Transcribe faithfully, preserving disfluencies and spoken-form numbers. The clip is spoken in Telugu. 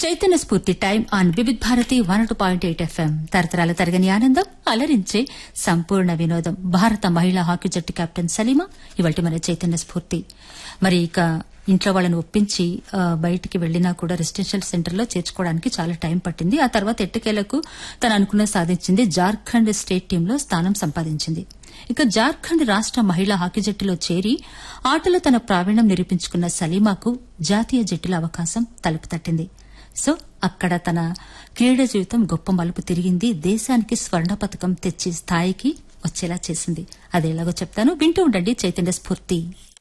చైతన్య స్ఫూర్తి time on Vividh Bharati one two point eight FM తరతరాల తరగని ఆనందం అలరించే సంపూర్ణ వినోదం. భారత మహిళా హాకీ జట్టు కెప్టెన్ సలీమా ఇవాళ మన చైతన్య స్ఫూర్తి. మరి ఇక ఇంట్లో వాళ్ళని ఒప్పించి ఆ, బయటికి వెళ్లినా కూడా రెసిడెన్షియల్ సెంటర్ లో చేర్చుకోవడానికి చాలా టైం పట్టింది. ఆ తర్వాత ఎట్టకేలకు తను అనుకున్న సాధించింది. జార్ఖండ్ స్టేట్ టీంలో స్థానం సంపాదించింది. ఇక జార్ఖండ్ రాష్ట మహిళా హాకీ జట్టులో చేరి ఆటలో తన ప్రావీణ్యం నిరూపించుకున్న సలీమాకు జాతీయ జట్టులో అవకాశం తలుపు తట్టింది. సో అక్కడ తన క్రీడా జీవితం గొప్ప మలుపు తిరిగింది. దేశానికి స్వర్ణ పతకం తెచ్చి స్థాయికి వచ్చేలా చేసింది. అదేలాగో చెప్తాను, వింటూ ఉండండి చైతన్య స్ఫూర్తి.